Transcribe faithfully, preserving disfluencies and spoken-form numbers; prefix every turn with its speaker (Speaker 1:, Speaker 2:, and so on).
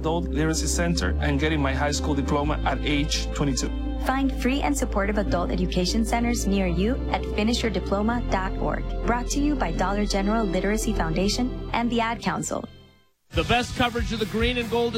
Speaker 1: Adult Literacy Center and getting my high school diploma at age twenty-two.
Speaker 2: Find free and supportive adult education centers near you at finish your diploma dot org. Brought to you by Dollar General Literacy Foundation and the Ad Council.
Speaker 3: The best coverage of the green and gold is